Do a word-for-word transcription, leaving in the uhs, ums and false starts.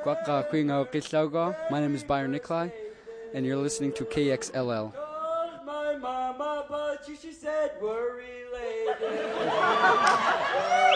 Kwaka Kwingo Kislaugo. My name is Byron Nikolai, and you're listening to K X L L. Called my mama, but she, she said we're related.